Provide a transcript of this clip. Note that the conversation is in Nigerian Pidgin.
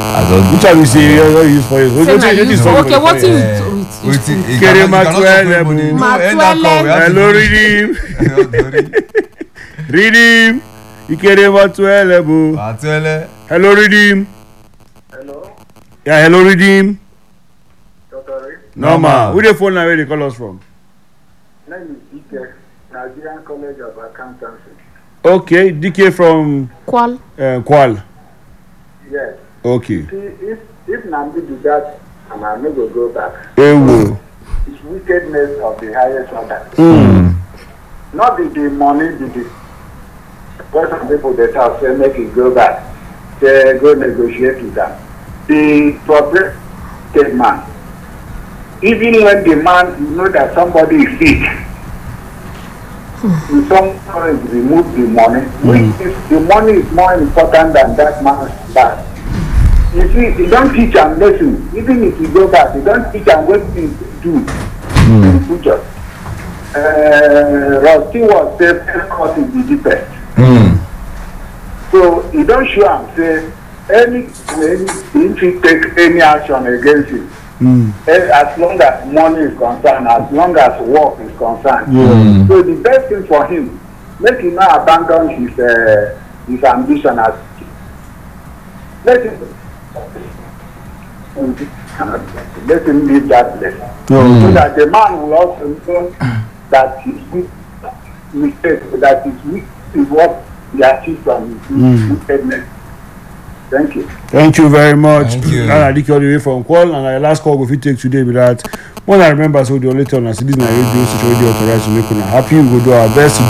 Which one you say you use for it? Okay, what is with Kere Matwele. Hello, Redeem. Ikere Matwele. Hello, Redeem. Hello. Yeah, hello, Redeem. Dr. Normal. Who the phone now where they call us from? Name is DK, Nigerian College of Accountancy. Okay, DK from Kwal. Kwal. Yes. Okay. See, if Namdi do that, and I no go back. Ewo. It's wickedness of the highest order. Not the money, the some people that have say make it go back. They go negotiate with them. The property man, even when the man know that somebody is sick, in some point remove the money, which is the money is more important than that man's back. You see, you don't teach and lesson. Even if you go back, you don't teach and what to do in the future. Rusty was the first cause in the deepest. So you don't show and say if you take any action against him. As long as money is concerned, as long as work is concerned. So the best thing for him, make him not abandon his ambition as let him leave that place. So that the man will also know that his mistake, that his weak is what he achieved from his wickedness. Thank you. Thank you very much. Thank you. And I think all the way from call, and our last call we take today with that. When I remember, so the only time I see this na radio station radio authorized to make una happy. We will do our best to